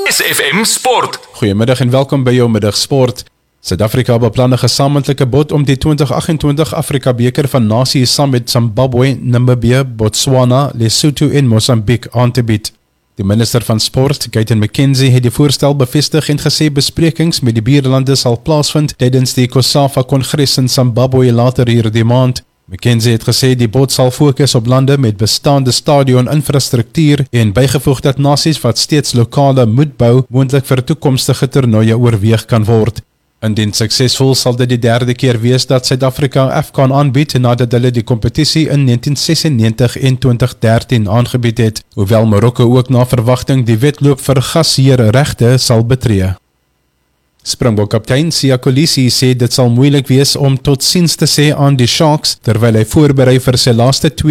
SFM Sport. Goeiemiddag en welkom by jou middagsport. Suid-Afrika beplan 'n gesamentlike bod om die 2028 Afrika beker van Nasies saam met Zimbabwe, Namibië, Botswana, Lesotho en Mosambiek aan te bied. Die minister van Sport, Gayton McKenzie, het die voorstel bevestig en gesê besprekings met die buurlande sal plaasvind tydens die COSAFA-kongres in Zimbabwe later hierdie maand. McKenzie het gesê die bod sal fokus op lande met bestaande stadion-infrastruktuur en bygevoeg dat nasies wat steeds lokale moet bou, moontlik vir toekomstige toernooie oorweeg kan word. Indien suksesvol sal dit die derde keer wees dat Suid-Afrika AFCON aanbied nadat hulle die kompetisie in 1996 en 2013 aangebied het, hoewel Marokko ook na verwagting die wedloop vir gasheerregte sal betree. Springbok-kaptein Siya Kolisi sê dit sal moeilik wees om totsiens te sê aan die Sharks terwyl hy voorberei vir sy laaste 2